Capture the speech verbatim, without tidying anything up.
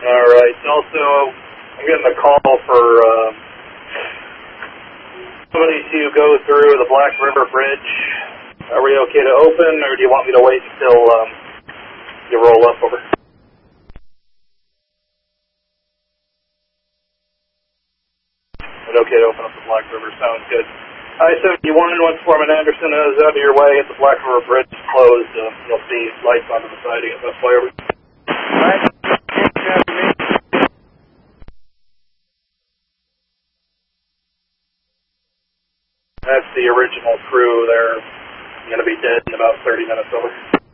All right. Also, I'm getting a call for uh, somebody to go through the Black River Bridge. Are we okay to open, or do you want me to wait until um, you roll up over? But okay to open up the Black River. Sounds good. I seventy-one, once Foreman Anderson is out of your way, if the Black River Bridge is closed, uh, you'll see lights onto the siding at Best Way over. Alright. That's the original crew. They're going to be dead in about thirty minutes over.